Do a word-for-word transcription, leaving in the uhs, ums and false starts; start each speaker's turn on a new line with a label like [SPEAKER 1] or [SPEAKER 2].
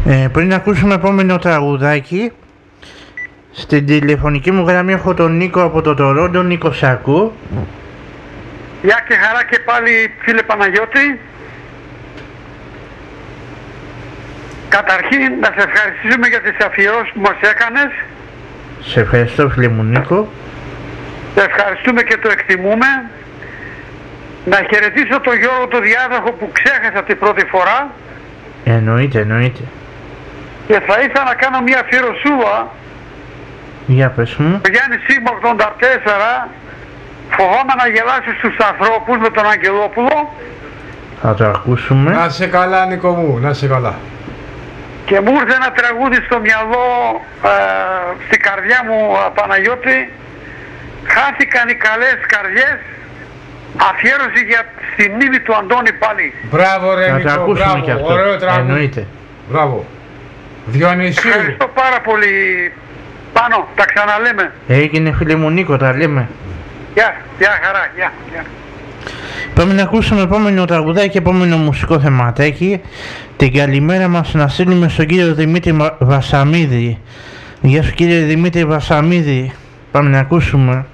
[SPEAKER 1] Ε, πριν ακούσουμε επόμενο τραγουδάκι, στην τηλεφωνική μου γραμμή έχω τον Νίκο από το Τορόντο. Νίκο, σε ακούω.
[SPEAKER 2] Γεια και χαρά και πάλι, φίλε Παναγιώτη. Καταρχήν να σε ευχαριστήσουμε για τις αφιερώσεις που μας έκανες.
[SPEAKER 1] Σε ευχαριστώ, φίλε μου Νίκο.
[SPEAKER 2] Σε ευχαριστούμε και το εκτιμούμε. Να χαιρετήσω τον Γιώργο το Διάδοχο που ξέχασα την πρώτη φορά.
[SPEAKER 1] Εννοείται, εννοείται.
[SPEAKER 2] Και θα ήθελα να κάνω μια αφιερωσούα.
[SPEAKER 1] Για πες μου.
[SPEAKER 2] Το Γιάννη Σίγμα ογδόντα τέσσερα, φοβάμαι να γελάσει στους ανθρώπους με τον Αγγελόπουλο.
[SPEAKER 1] Θα το ακούσουμε.
[SPEAKER 3] Να σε καλά, Νίκο μου, να σε καλά.
[SPEAKER 2] Και μου ήρθε ένα τραγούδι στο μυαλό, ε, στην καρδιά μου, Παναγιώτη. Χάθηκαν οι καλές καρδιές. Αφιέρωση για στη μνήμη του Αντώνη πάλι.
[SPEAKER 3] Μπράβο ρε
[SPEAKER 1] θα
[SPEAKER 3] Νίκο,
[SPEAKER 1] το ακούσουμε
[SPEAKER 3] μπράβο,
[SPEAKER 1] και αυτό.
[SPEAKER 3] ωραίο τραγούδι.
[SPEAKER 1] Εννοείται.
[SPEAKER 3] Μπράβο. Διονυσίου.
[SPEAKER 2] Ευχαριστώ πάρα πολύ. Πάνω, τα ξαναλέμε.
[SPEAKER 1] Έγινε, φίλε μου Νίκο, τα λέμε.
[SPEAKER 2] Γεια, γεια χαρά, γεια, γεια.
[SPEAKER 1] Πάμε να ακούσουμε επόμενο τραγουδάκι, επόμενο μουσικό θεματάκι. Την καλημέρα μας να στείλουμε στον κύριο Δημήτρη Βασαμίδη. Γεια σου κύριε Δημήτρη Βασαμίδη. Πάμε να ακούσουμε.